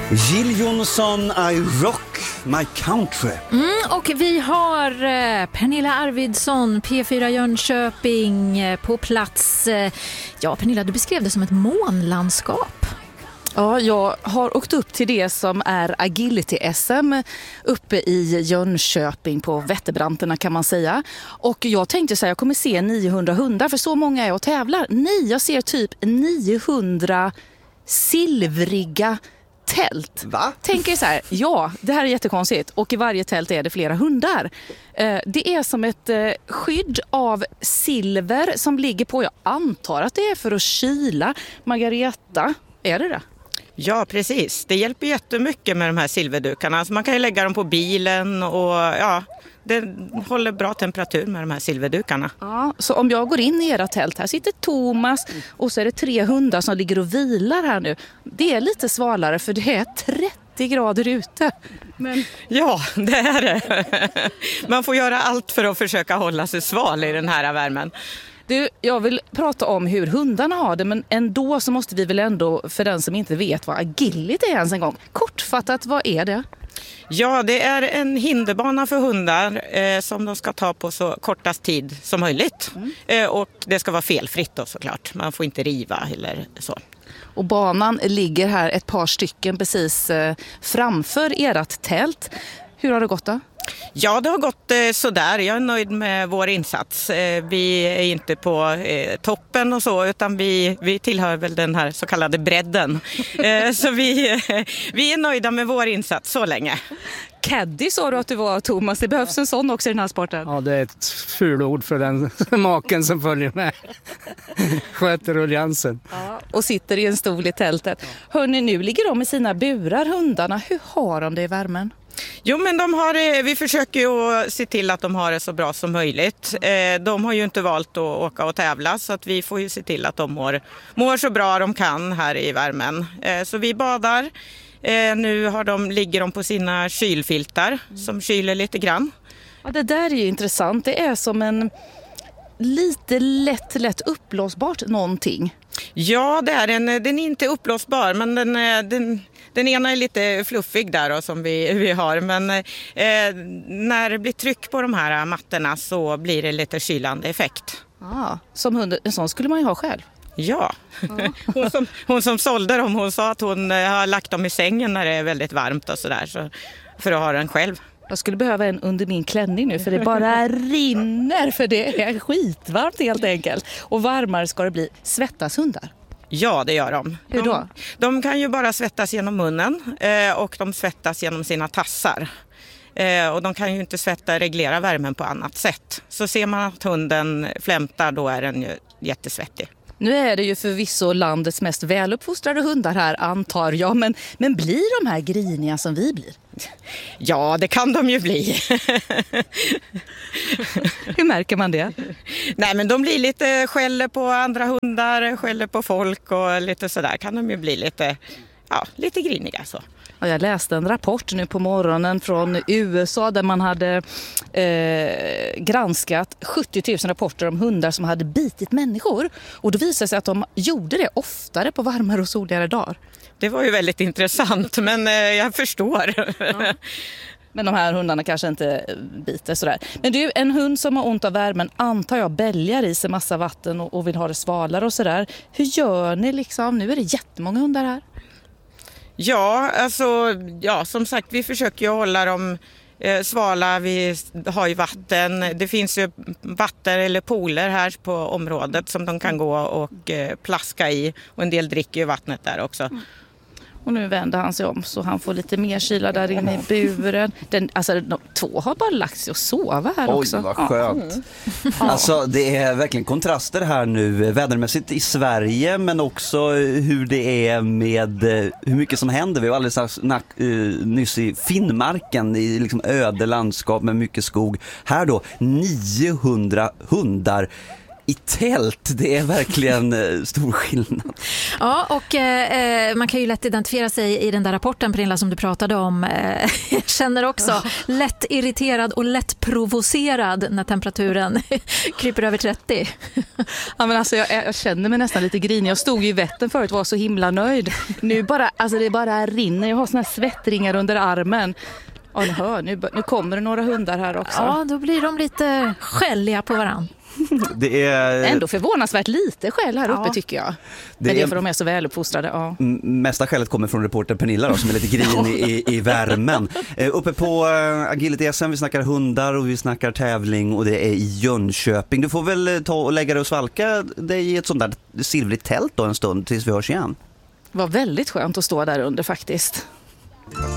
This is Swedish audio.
Jill Johnson, I rock my country. Och vi har Pernilla Arvidsson, P4 Jönköping på plats. Ja, Pernilla, du beskrev det som ett månlandskap. Ja, jag har åkt upp till det som är agility-SM uppe i Jönköping på Vätterbranterna kan man säga. Och jag tänkte så här, jag kommer se 900 hundar för så många är och tävlar. Nej, jag ser typ 900 silvriga tält. Va? Tänker så här, ja, det här är jättekonstigt och i varje tält är det flera hundar. Det är som ett skydd av silver som ligger på, jag antar att det är för att kyla. Margareta, är det? Ja, precis. Det hjälper jättemycket med de här silverdukarna. Så man kan ju lägga dem på bilen och ja, det håller bra temperatur med de här silverdukarna. Ja, så om jag går in i era tält, här sitter Thomas och så är det 3 hundar som ligger och vilar här nu. Det är lite svalare för det är 30 grader ute. Men... Ja, det är det. Man får göra allt för att försöka hålla sig sval i den här värmen. Du, jag vill prata om hur hundarna har det, men ändå så måste vi väl ändå, för den som inte vet vad agility är ens en gång, kortfattat, vad är det? Ja, det är en hinderbana för hundar som de ska ta på så kortast tid som möjligt. Och det ska vara felfritt då såklart, man får inte riva eller så. Och banan ligger här ett par stycken precis framför ert tält. Hur har det gått då? Ja, det har gått sådär. Jag är nöjd med vår insats. Vi är inte på toppen och så, utan vi tillhör väl den här så kallade bredden. Så vi är nöjda med vår insats så länge. Caddy sa du att du var, Thomas. Det behövs en sån också i den här sporten. Ja, det är ett fulord för den maken som följer med. Sköter rulliansen. Ja, och sitter i en stol i tältet. Hörrni, nu ligger de i sina burar, hundarna. Hur har de det i värmen? Jo, men vi försöker ju att se till att de har det så bra som möjligt. De har ju inte valt att åka och tävla, så att vi får ju se till att de mår så bra de kan här i värmen. Så vi badar. Nu ligger de på sina kylfiltar som kyler lite grann. Ja, det där är ju intressant. Det är som en lite lätt uppblåsbart någonting. Ja, det är den är inte uppblåsbar, men den ena är lite fluffig där då, som vi har. Men när det blir tryck på de här mattorna så blir det lite kylande effekt. Som hund, en sån skulle man ju ha själv. Ja, hon som sålde dem, hon sa att hon har lagt dem i sängen när det är väldigt varmt och sådär, så för att ha den själv. Jag skulle behöva en under min klänning nu för det bara rinner, för det är skitvarmt helt enkelt. Och varmare ska det bli. Svettas hundar? Ja, det gör de. Hur då? De kan ju bara svettas genom munnen och de svettas genom sina tassar. Och de kan ju inte reglera värmen på annat sätt. Så ser man att hunden flämtar, då är den ju jättesvettig. Nu är det ju förvisso landets mest väluppfostrade hundar här, antar jag. Men blir de här griniga som vi blir? Ja, det kan de ju bli. Hur märker man det? Nej, men de blir lite skäller på andra hundar, skäller på folk och lite sådär. Kan de ju bli lite griniga så. Ja, jag läste en rapport nu på morgonen från USA där man hade granskat 70 000 rapporter om hundar som hade bitit människor. Och då visade sig att de gjorde det oftare på varmare och soligare dagar. Det var ju väldigt intressant, men jag förstår. Ja. Men de här hundarna kanske inte biter sådär. Men du, en hund som har ont av värmen, antar jag, bälgar i sig massa vatten och vill ha det svalare och sådär. Hur gör ni liksom? Nu är det jättemånga hundar här. Ja, som sagt, vi försöker ju hålla dem svala. Vi har ju vatten. Det finns ju vatten eller pooler här på området som de kan gå och plaska i. Och en del dricker ju vattnet där också. Och nu vänder han sig om så han får lite mer kyla där inne i buren. De 2 har bara lagt sig och sova här också. Oj, vad skönt. Alltså, det är verkligen kontraster här nu, vädermässigt i Sverige, men också hur det är med hur mycket som händer. Vi var alldeles nyss i Finnmarken, i liksom öde landskap med mycket skog. Här då, 900 hundar i tält. Det är verkligen stor skillnad. Ja, och man kan ju lätt identifiera sig i den där rapporten, Pernilla, som du pratade om. Jag känner också lätt irriterad och lätt provocerad när temperaturen kryper över 30. Ja, men alltså jag känner mig nästan lite grinig. Jag stod ju i Vättern förut och var så himla nöjd. Nu bara, alltså det bara rinner. Jag har såna här svettringar under armen. Ja, ni hör, nu kommer det några hundar här också. Ja, då blir de lite skälliga på varann. Det är ändå förvånansvärt lite skäll här uppe tycker jag. Det är för de är så väluppfostrade. Ja. Mesta skället kommer från reporter Pernilla då, som är lite grinig i värmen. Uppe på Agility SM, vi snackar hundar och vi snackar tävling och det är i Jönköping. Du får väl ta och lägga dig och svalka dig i ett sånt där silvrigt tält då en stund tills vi hörs igen. Det var väldigt skönt att stå där under faktiskt.